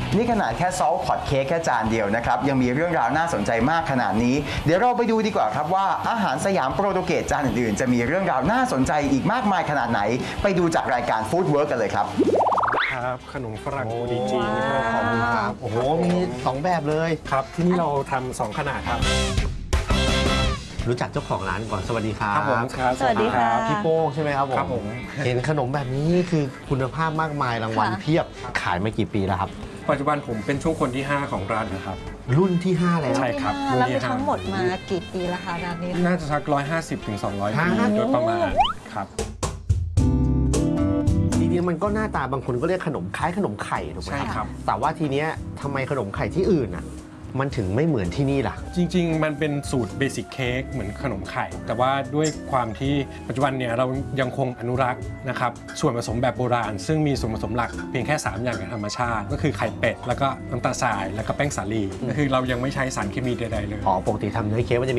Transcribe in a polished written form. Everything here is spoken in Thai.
นี่ขนาดแค่ซอลต์พอตเค้กแค่จานเดียวนะครับยังมีเรื่องราวน่าสนใจมากขนาดนี้เดี๋ยวเราไปดูดีกว่าครับว่าอาหารสยามโปรตุเกสจานอื่นๆจะมีเรื่องราวน่าสนใจอีกมากมายขนาดไหนไปดูจากรายการ Food Work กันเลยครับครับขนมฝรั่ง ODG ครับขอบคุณครับโอ้โหมี2แบบเลยครับที่นี่เราทำ2ขนาดครับรู้จักเจ้าของร้านก่อนสวัสดีครับครับผมครับสวัสดีค่ะพี่โป้งใช่ไหมครับผมครับผมเห็นขนมแบบนี้นี่คือคุณภาพมากมายรางวัลค่ะเพียบขายมากี่ปีแล้วครับปัจจุบันผมเป็นช่วงคนที่ 5 ของร้านนะครับรุ่นที่ 5 แล้วใช่ครับแล้วมีทั้งหมดมากี่ปีแล้วคะร้านนี้น่าจะสัก150 ถึง 200 ปีฮะโดยประมาณครับทีนี้มันก็หน้าตาบางคนก็เรียกขนมคล้ายขนมไข่ถูกไหมใช่ครับแต่ว่าทีเนี้ยทำไมขนมไข่ที่อื่นอ่ะมันถึงไม่เหมือนที่นี่ล่ะจริงๆ มันเป็นสูตรเบสิกเค้กเหมือนขนมไข่ แต่ว่าด้วยความที่ปัจจุบันเนี่ยเรายังคงอนุรักษ์นะครับส่วนผสมแบบโบราณ ซึ่งมีส่วนผสมหลักเพียงแค่ 3 อย่างจากธรรมชาติ ก็คือไข่เป็ดแล้วก็น้ำตาลทรายแล้วก็แป้งสาลีก็คือเรายังไม่ใช้สารเคมีใดๆเลยอ๋อปกติทำเนื้อเค้กมันจะมี